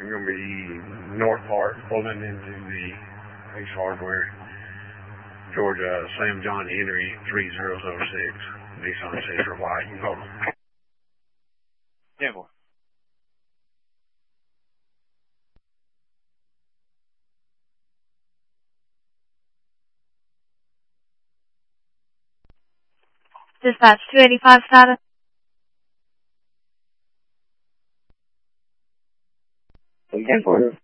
I'm going to be North Park, pulling into the Ace Hardware, Georgia, Sam John Henry, 3006, Nissan Sentra White. Hold on. Yeah, boy. Dispatch 285 status. Again, for